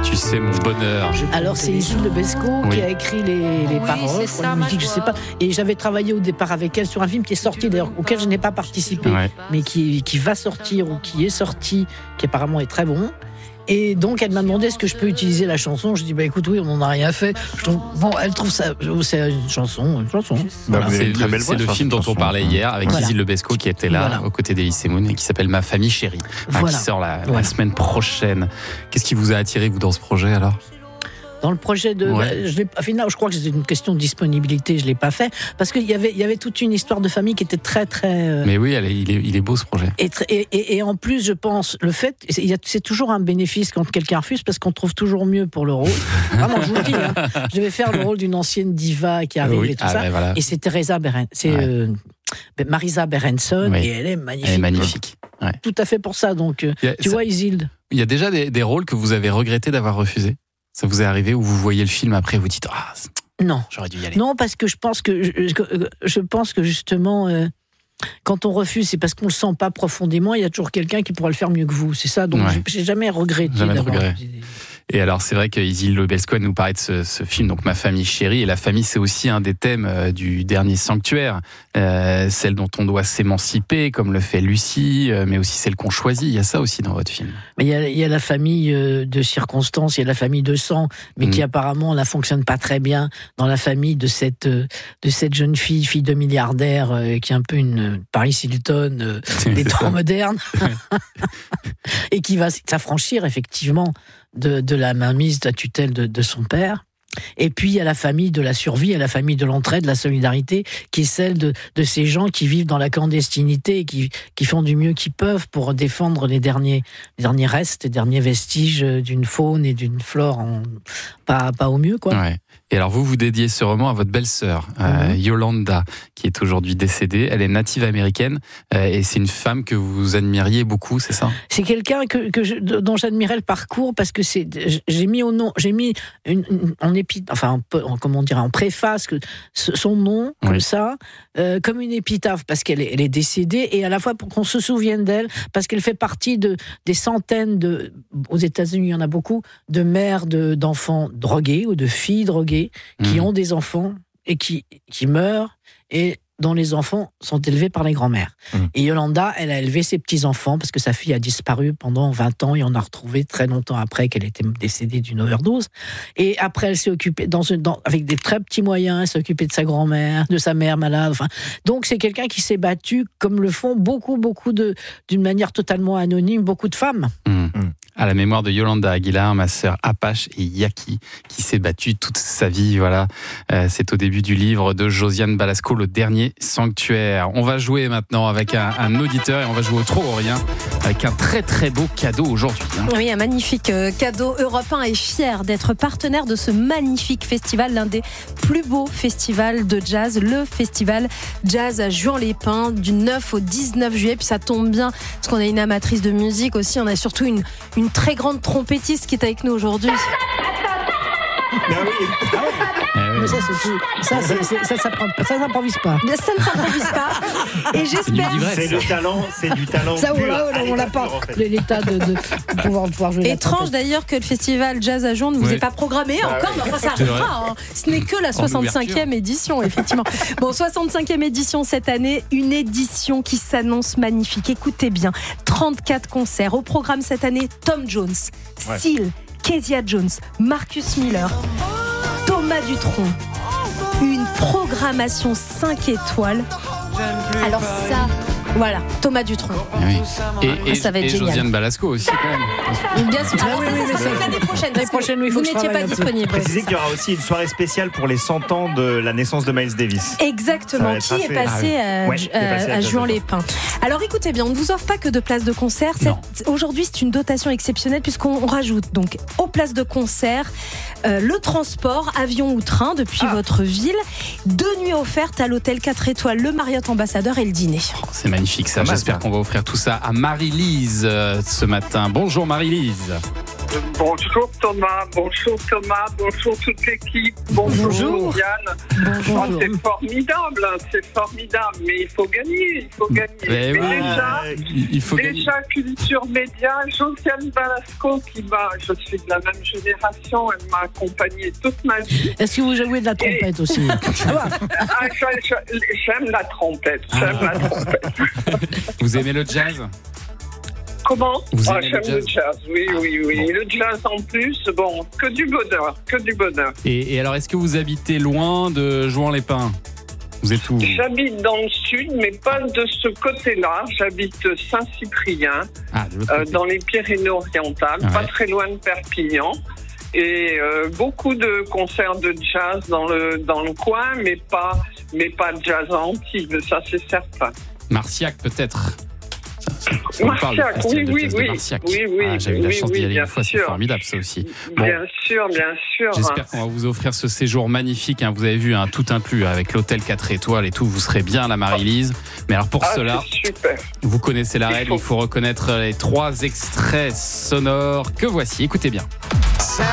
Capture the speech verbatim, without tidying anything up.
Tu sais mon bonheur. Alors c'est Isil Lebesco Oui. qui a écrit les, les Oui, paroles, c'est je crois, ça, la ma musique, je sais joie. pas. Et j'avais travaillé au départ avec elle sur un film qui est sorti d'ailleurs, auquel je n'ai pas participé, Ouais. mais qui, qui va sortir ou qui est sorti, qui apparemment est très bon. Et donc elle m'a demandé est-ce que je peux utiliser la chanson. Je dis bah écoute oui, on n'en a rien fait. Je trouve bon, elle trouve ça, c'est une chanson, une chanson. Bah, Voilà, vous avez c'est une très le, belle c'est voix le sur film cette dont on chanson. parlait hier avec Voilà. Isil Lebesco qui était là Voilà. aux côtés d'Elysée Moon et qui s'appelle Ma famille chérie, hein, Voilà. qui sort la, la Voilà. semaine prochaine. Qu'est-ce qui vous a attiré vous dans ce projet alors? Dans le projet de, Ouais. bah, je l'ai, finalement, je crois que c'était une question de disponibilité. Je l'ai pas fait parce qu'il y avait, il y avait toute une histoire de famille qui était très très. euh, Mais oui, elle est- il, est, il est beau ce projet. Et, tr- et, et, et en plus, je pense, le fait, il y a- c'est toujours un bénéfice quand quelqu'un refuse parce qu'on trouve toujours mieux pour le rôle. Vraiment, je vous le dis, hein, je vais faire le rôle d'une ancienne diva qui arrive Oui, et tout ah ça. ouais, voilà. Et c'est Teresa Beren, c'est Ouais. euh, Marisa Berenson Oui. et elle est magnifique. Elle est magnifique. Ouais. Tout à fait pour ça. Donc, euh, Il y a, tu ça- vois, Isilde. il y a déjà des, des rôles que vous avez regretté d'avoir refusés. Ça vous est arrivé où vous voyez le film après vous dites ah c'est- Non. j'aurais dû y aller. Non, parce que je pense que, je, je pense que justement, euh, quand on refuse, c'est parce qu'on le sent pas profondément. Il y a toujours quelqu'un qui pourra le faire mieux que vous. C'est ça. Donc, Ouais. j'ai, j'ai jamais regretté Jamais de d'avoir regret. refusé. Et alors, c'est vrai que Isil Lebesco nous parlait de ce, ce film, donc Ma famille chérie. Et la famille, c'est aussi un des thèmes euh, du dernier Sanctuaire, euh, celle dont on doit s'émanciper, comme le fait Lucie, euh, mais aussi celle qu'on choisit. Il y a ça aussi dans votre film. Mais il y a, il y a la famille euh, de circonstances, il y a la famille de sang, mais Mm. qui apparemment ne fonctionne pas très bien dans la famille de cette, euh, de cette jeune fille, fille de milliardaire, euh, qui est un peu une euh, Paris Hilton euh, des C'est temps ça. modernes, et qui va s'affranchir effectivement de, de la mainmise, de la tutelle de, de son père. Et puis, il y a la famille de la survie, il y a la famille de l'entraide, de la solidarité, qui est celle de, de ces gens qui vivent dans la clandestinité et qui, qui font du mieux qu'ils peuvent pour défendre les derniers, les derniers restes, les derniers vestiges d'une faune et d'une flore en, pas, pas au mieux, quoi. Ouais. Et alors, vous, vous dédiez ce roman à votre belle-sœur, euh, Mhm. Yolanda, qui est aujourd'hui décédée. Elle est native américaine euh, et c'est une femme que vous admiriez beaucoup, c'est ça? C'est quelqu'un que, que je, dont j'admirais le parcours parce que c'est, j'ai mis au nom, j'ai mis une, une- en épi, enfin, en, peu- en- comment dire, en préface que ce- son nom comme Oui. ça, euh, comme une épitaphe parce qu'elle est, elle est décédée et à la fois pour qu'on se souvienne d'elle parce qu'elle fait partie de des centaines de, aux États-Unis il y en a beaucoup de mères de d'enfants drogués ou de filles droguées qui Mhm. ont des enfants et qui qui meurent et dont les enfants sont élevés par les grands-mères. Mhm. Et Yolanda, elle a élevé ses petits-enfants parce que sa fille a disparu pendant vingt ans et on a retrouvé très longtemps après qu'elle était décédée d'une overdose. Et après, elle s'est occupée, dans une, dans, avec des très petits moyens, elle s'est occupée de sa grand-mère, de sa mère malade. Enfin, donc, c'est quelqu'un qui s'est battu comme le font beaucoup, beaucoup de, d'une manière totalement anonyme, beaucoup de femmes. Mmh. Mm. À la mémoire de Yolanda Aguilar, ma sœur Apache et Yaki, qui s'est battue toute sa vie. Voilà, Euh, c'est au début du livre de Josiane Balasco, Le Dernier Sanctuaire. On va jouer maintenant avec un, un auditeur et on va jouer au trop ou rien avec un très très beau cadeau aujourd'hui. hein. Oui, un magnifique euh, cadeau. Europe un est fier d'être partenaire de ce magnifique festival, l'un des plus beaux festivals de jazz, le festival Jazz à Juan-les-Pins, du neuf au dix-neuf juillet. Puis ça tombe bien, parce qu'on a une amatrice de musique aussi, on a surtout une, une très grande trompettiste qui est avec nous aujourd'hui. Ah oui. Eh oui. Mais ça, c'est tout. Ça, c'est, c'est- ça, ça, prend- ça s'improvise pas. Ça ne s'improvise pas. Et C'est j'espère... du C'est le talent, c'est du talent Ça, on pur. l'a, à on l'a l'état pas. pur, en fait. L'état de, de, de pouvoir, de pouvoir jouer la Étrange trompette. d'ailleurs que le festival Jazz à Juan ne vous Oui. ait pas programmé Bah encore, oui. mais enfin ça C'est vrai. arrivera. hein. Ce n'est que la soixante-cinquième édition, effectivement. Bon, soixante-cinquième édition cette année, une édition qui s'annonce magnifique. Écoutez bien, trente-quatre concerts. Au programme cette année, Tom Jones, Ouais. Seal, Kezia Jones, Marcus Miller, Thomas Dutronc. Une programmation cinq étoiles. Alors ça, voilà, Thomas Dutronc. Eh oui. Et, et, Ça va être et génial. Josiane Balasco aussi quand même. Bien sûr. Alors oui, ça, oui, ça, mais ça ça- sera l'année prochaine. l'année parce que prochaine, oui, il faut vous que je n'étiez pas travaille un peu. disponible. Précisez qu'il y aura aussi une soirée spéciale pour les cent ans de la naissance de Miles Davis. Exactement, Ça qui va est être passé assez- à, Ouais, qui est passé à à Jazz Juan-les-Pins. Alors écoutez bien, on ne vous offre pas que de places de concert. Non. Cette- Aujourd'hui, c'est une dotation exceptionnelle puisqu'on rajoute donc aux places de concert euh, le transport, avion ou train depuis Ah. votre ville, deux nuits offertes à l'hôtel quatre étoiles, le Marriott Ambassadeur et le dîner. Oh, c'est magnifique ça. Pas mal, J'espère ça. qu'on va offrir tout ça à Marie-Lise euh, ce matin. Bonjour Marie-Lise. Bonjour Thomas, bonjour Thomas, bonjour toute l'équipe, bonjour, Bonjour. Yann. Bonjour. Oh, c'est formidable, hein, c'est formidable, mais il faut gagner, il faut gagner. Mais Mais oui, déjà, il il faut gagner. déjà Culture Média, Josiane Balasco qui m'a, je suis de la même génération, elle m'a accompagnée toute ma vie. Est-ce que vous jouez de la trompette aussi? Ah, je- je- j'aime la trompette, j'aime Ah. la trompette. Vous aimez le jazz? Comment Vous Ah, aimez j'aime le le jazz jazz, oui, oui, oui. Bon. Le jazz en plus, bon, que du bonheur, que du bonheur. Et, et alors, est-ce que vous habitez loin de Jouan-les-Pins? Vous êtes où? J'habite dans le sud, mais pas de ce côté-là. J'habite Saint-Cyprien, Ah, de l'autre euh, côté. dans les Pyrénées-Orientales, Ouais. pas très loin de Perpignan. Et euh, beaucoup de concerts de jazz dans le dans le coin, mais pas mais pas de jazz à Antibes, ça c'est certain. Marciac, peut-être? Ça, ça, ça me parle, le Marciac, festival oui, de oui, jazz de oui, Marciac. oui, oui, Ah, j'ai eu la oui, chance oui, d'y aller bien une fois, c'est sûr. formidable ça aussi. Bon, Bien sûr, bien sûr. j'espère qu'on va vous offrir ce séjour magnifique. Hein. Vous avez vu, hein, tout inclus avec l'hôtel quatre étoiles et tout. Vous serez bien à la Marie-Lise. Mais alors pour Ah, cela, c'est super. vous connaissez la Il règle. faut- Il faut reconnaître les trois extraits sonores que voici. Écoutez bien.